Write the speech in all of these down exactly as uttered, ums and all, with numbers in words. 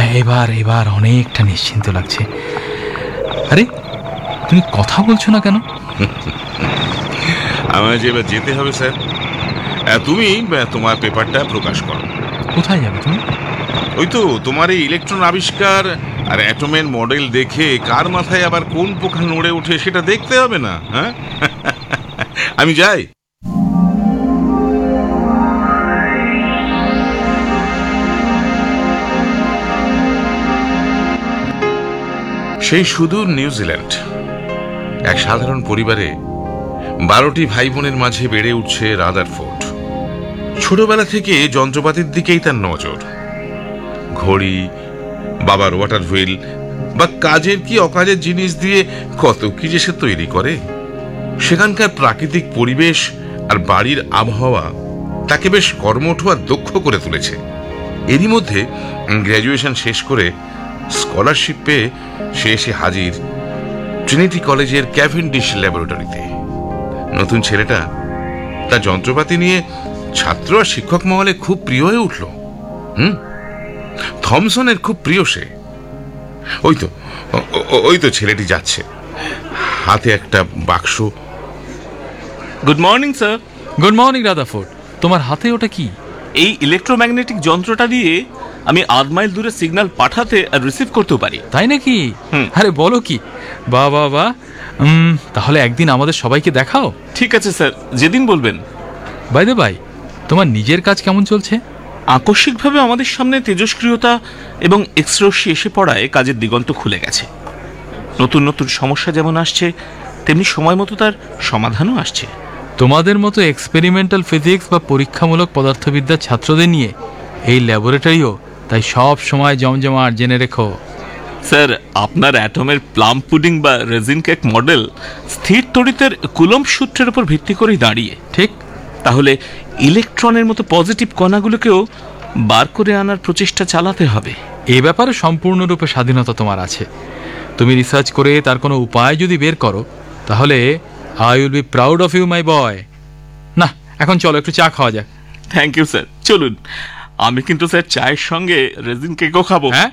এবার এবার অনেকটা নিশ্চিন্ত লাগছে। আরে তুমি কথা বলছো না কেন? আমায় যে এবার যেতে হবে স্যার। তুমি তোমার পেপারটা প্রকাশ করো। কোথায় যাবে তুমি? ওই তো তোমার এই ইলেকট্রন আবিষ্কার আর অ্যাটমের মডেল দেখে কার মাথায় আবার কোন পোকা নড়ে ওঠে সেটা দেখতে হবে না? হ্যাঁ, আমি যাই। সেই সুদূর নিউজিল্যান্ড, এক সাধারণ পরিবারে বারোটি ভাই বোনের মাঝে বেড়ে উঠছে রাদারফোর্ড। ছোটবেলা থেকে যন্ত্রপাতির দিকেই তার নজর। ঘড়ি, বাবার ওয়াটার হুইল বা কাজের কি অকাজের জিনিস দিয়ে কত কি যে সে তৈরি করে। সেখানকার প্রাকৃতিক পরিবেশ আর বাড়ির আবহাওয়া তাকে বেশ কর্মঠ আর দক্ষ করে তুলেছে। এরই মধ্যে গ্র্যাজুয়েশন শেষ করে স্কলারশিপ পেয়ে সে এসে হাজির ট্রিনিটি কলেজের ক্যাভেন্ডিশ ল্যাবরেটরিতে। নতুন ছেলেটা তার যন্ত্রপাতি নিয়ে ছাত্র আর শিক্ষক মহলে খুব প্রিয় হয়ে উঠল। হুম থমসনের খুব প্রিয় সে। ওই তো ওই তো ছেলেটি যাচ্ছে, হাতে একটা বাক্স। Good morning sir. Good morning Rutherford. তোমার হাতে ওটা কি? এই ইলেকট্রোম্যাগনেটিক যন্ত্রটা দিয়ে আমি আধ মাইল দূরে সিগন্যাল পাঠাতে আর রিসিভ করতেও পারি। তাই নাকি? আরে বলো কি, বাহ বাহ বাহ। তাহলে একদিন আমাদের সবাইকে দেখাও। ঠিক আছে স্যার, যেদিন বলবেন। বাই দ্য বাই, তোমার নিজের কাজ কেমন চলছে? আকস্মিকভাবে আমাদের সামনে তেজস্ক্রিয়তা এবং এক্সরশ্মি এসে পড়ায় কাজের দিগন্ত খুলে গেছে। নতুন নতুন সমস্যা যেমন আসছে, তেমনি সময় মতো তার সমাধানও আসছে। তোমাদের মতো এক্সপেরিমেন্টাল ফিজিক্স বা পরীক্ষামূলক পদার্থবিদ্যার ছাত্রদের নিয়ে এই ল্যাবরেটরিও তাই সব সময় জমজমাট, জেনে রেখো। স্যার, আপনার অ্যাটমের প্লাম পুডিং বা রেজিন কেক মডেল স্থির তড়িতের কুলম্ব সূত্রের উপর ভিত্তি করেই দাঁড়িয়ে। ঠিক। তাহলে ইলেকট্রনের মতো পজিটিভ কণাগুলোকেও বার করে আনার প্রচেষ্টা চালাতে হবে। এ ব্যাপারে সম্পূর্ণরূপে স্বাধীনতা তোমার আছে। তুমি রিসার্চ করে তার কোনো উপায় যদি বের করো, তাহলে I will be proud of you my বয়। না, এখন চলো একটু চা খাওয়া যাক। থ্যাংক ইউ স্যার, চলুন। আমি কিন্তু স্যার চায়ের সঙ্গে রেজিন কেকও খাবো। হ্যাঁ,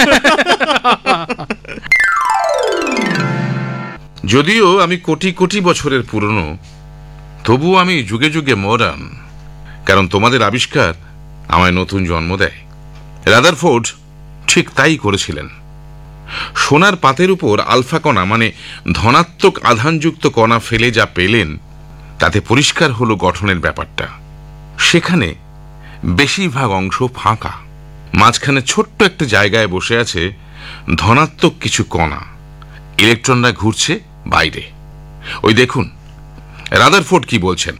যদিও আমি কোটি কোটি বছরের পুরনো, তবুও আমি যুগে যুগে মডার্ন। কারণ তোমাদের আবিষ্কার আমায় নতুন জন্ম দেয়। রাদারফোর্ড ঠিক তাই করেছিলেন। সোনার পাতের উপর আলফা কণা মানে ধনাত্মক আধানযুক্ত কণা ফেলে যা পেলেন, তাতে পরিষ্কার হলো গঠনের ব্যাপারটা। সেখানে বেশিরভাগ অংশ ফাঁকা, মাঝখানে ছোট্ট একটা জায়গায় বসে আছে ধনাত্মক কিছু কণা। ইলেকট্রনরা ঘুরছে বাইরে। ওই দেখুন রাদারফোর্ড কি বলছেন।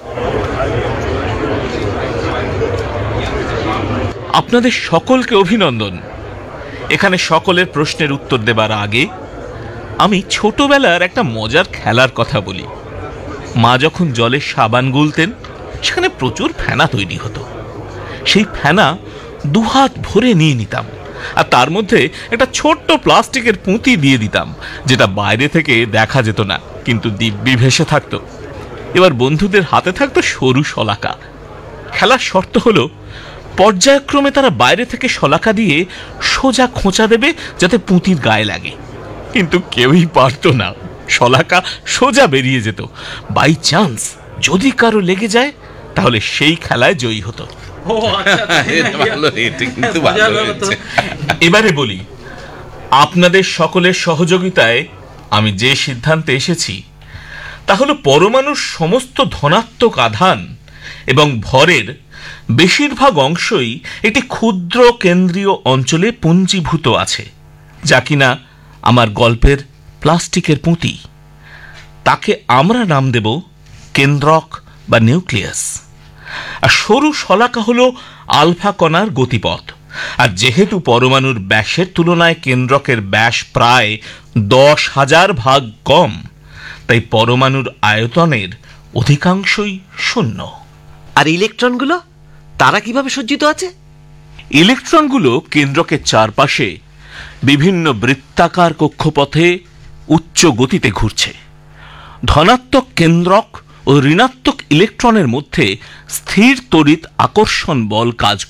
আপনাদের সকলকে অভিনন্দন। এখানে সকলের প্রশ্নের উত্তর দেবার আগে আমি ছোটবেলার একটা মজার খেলার কথা বলি। মা যখন জলে সাবান গুলতেন, সেখানে প্রচুর ফেনা তৈরি হতো। সেই ফেনা দুহাত ভরে নিয়ে নিতাম, আর তার মধ্যে একটা ছোট্ট প্লাস্টিকের পুঁতি দিয়ে দিতাম, যেটা বাইরে থেকে দেখা যেত না, কিন্তু দিব্যি ভেসে থাকতো। এবার বন্ধুদের হাতে থাকতো সরু শলাকা। খেলার শর্ত হলো পর্যায়ক্রমে তারা বাইরে থেকে শলাকা দিয়ে সোজা খোঁচা দেবে যাতে পুঁতির গায়ে লাগে। কিন্তু কেউই পারতো না, শলাকা সোজা বেরিয়ে যেত। বাই চান্স যদি কারো লেগে যায়, তাহলে সেই খেলায় জয়ী হতো। এবারে বলি, আপনাদের সকলের সহযোগিতায় আমি যে সিদ্ধান্তে এসেছি তা হলো পরমাণুর সমস্ত ধনাত্মক আধান এবং ভরের বেশিরভাগ অংশই একটি ক্ষুদ্র কেন্দ্রীয় অঞ্চলে পুঞ্জীভূত আছে, যা কিনা আমার গল্পের প্লাস্টিকের পুঁতি। তাকে আমরা নাম দেব কেন্দ্রক বা নিউক্লিয়াস। আর সরু শলাকা হলো আলফা কণার গতিপথ। আর যেহেতু পরমাণুর ব্যাসের তুলনায় কেন্দ্রকের ব্যাস প্রায় দশ হাজার ভাগ কম, তাই পরমাণুর আয়তনের অধিকাংশই শূন্য। আর ইলেকট্রনগুলো তারা কিভাবে সজ্জিত আছে? ইলেকট্রনগুলো কেন্দ্রকের চারপাশে বিভিন্ন বৃত্তাকার কক্ষপথে উচ্চ গতিতে ঘুরছে। ধনাত্মক কেন্দ্রক ও ঋণাত্মক ইলেকট্রনের মধ্যে স্থির তড়িৎ আকর্ষণ বল কাজ